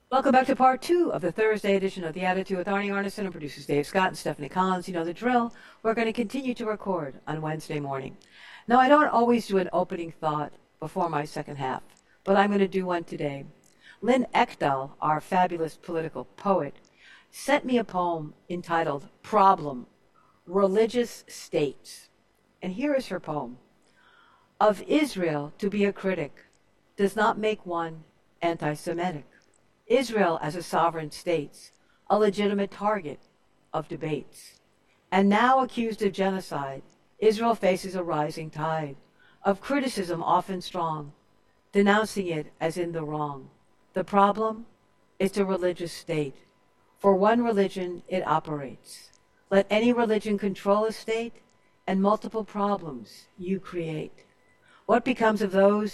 Welcome back to part two of the Thursday edition of The Attitude with Arnie Arneson and producers Dave Scott and Stephanie Collins. You know the drill. We're going to continue to record on Wednesday morning. Now, I don't always do an opening thought before my second half, but I'm going to do one today. Lynn Ekdahl, our fabulous political poet, sent me a poem entitled Problem, Religious States. And here is her poem. Of Israel to be a critic does not make one anti-Semitic. Israel as a sovereign state, a legitimate target of debates. And now accused of genocide, Israel faces a rising tide of criticism often strong, denouncing it as in the wrong. The problem? It's a religious state. For one religion, it operates. Let any religion control a state, and multiple problems you create. What becomes of those